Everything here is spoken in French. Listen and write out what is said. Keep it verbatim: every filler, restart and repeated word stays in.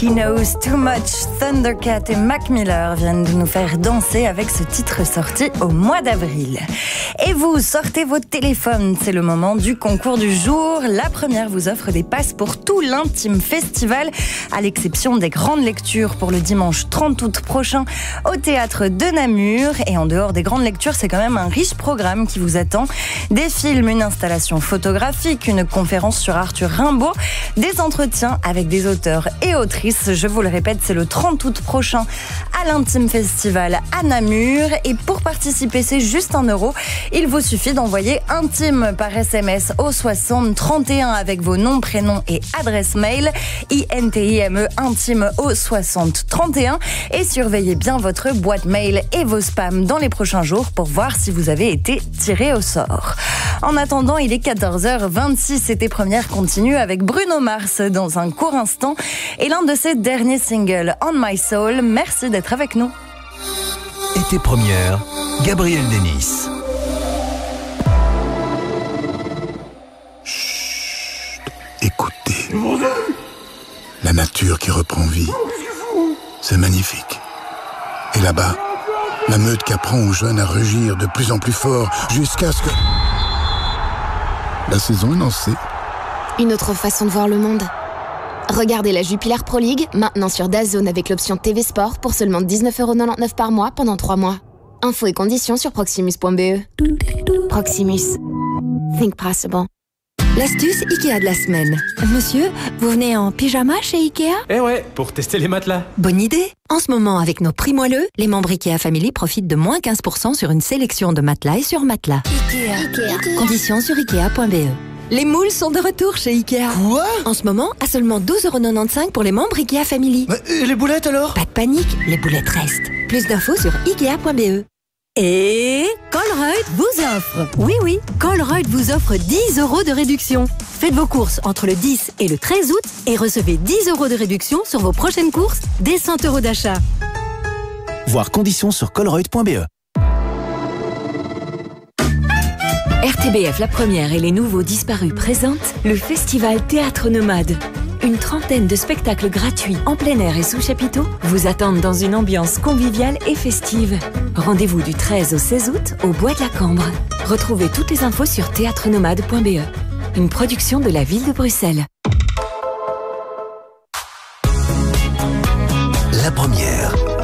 He Knows Too Much, Thundercat et Mac Miller viennent de nous faire danser avec ce titre sorti au mois d'avril. Et vous, sortez vos téléphones, c'est le moment du concours du jour. La première vous offre des passes pour tout l'Intime Festival, à l'exception des grandes lectures pour le dimanche trente août prochain au théâtre de Namur. Et en dehors des grandes lectures, c'est quand même un riche programme qui vous attend. Des films, une installation photographique, une conférence sur Arthur Rimbaud, des entretiens avec des auteurs et autrices. Je vous le répète, c'est le trente août prochain à l'Intime Festival à Namur. Et pour participer, c'est juste un euro. Il vous suffit d'envoyer Intime par S M S au soixante trente et un avec vos noms, prénoms et adresse mail. I N T I M E, Intime au soixante trente et un. Et surveillez bien votre boîte mail et vos spams dans les prochains jours pour voir si vous avez été tiré au sort. En attendant, il est quatorze heures vingt-six. Été première continue avec Bruno Mars dans un court instant. Et l'un de ses derniers singles, On My Soul. Merci d'être avec nous. Été première, Gabriel Denis. Chut, écoutez. La nature qui reprend vie. C'est magnifique. Et là-bas, la meute qui apprend aux jeunes à rugir de plus en plus fort jusqu'à ce que... La saison est lancée. Une autre façon de voir le monde. Regardez la Jupiler Pro League, maintenant sur DAZN avec l'option T V Sport pour seulement dix-neuf euros quatre-vingt-dix-neuf par mois pendant trois mois. Infos et conditions sur proximus point b e. Proximus. Think possible. L'astuce Ikea de la semaine. Monsieur, vous venez en pyjama chez Ikea? Eh ouais, pour tester les matelas. Bonne idée. En ce moment, avec nos prix moelleux, les membres Ikea Family profitent de moins quinze pour cent sur une sélection de matelas et sur matelas. Ikea. Ikea. Conditions sur ikea point b e. Les moules sont de retour chez Ikea. Quoi? En ce moment, à seulement douze euros quatre-vingt-quinze pour les membres Ikea Family. Mais, et les boulettes alors? Pas de panique, les boulettes restent. Plus d'infos sur ikea point b e. Et Colruyt vous offre, oui oui, Colruyt vous offre dix euros de réduction. Faites vos courses entre le dix et le treize août et recevez dix euros de réduction sur vos prochaines courses dès cent euros d'achat. Voir conditions sur colruyt point b e. R T B F La Première et les nouveaux disparus présentent le festival Théâtre Nomade. Une trentaine de spectacles gratuits en plein air et sous chapiteau vous attendent dans une ambiance conviviale et festive. Rendez-vous du treize au seize août au Bois de la Cambre. Retrouvez toutes les infos sur théâtre nomade point b e. Une production de la ville de Bruxelles.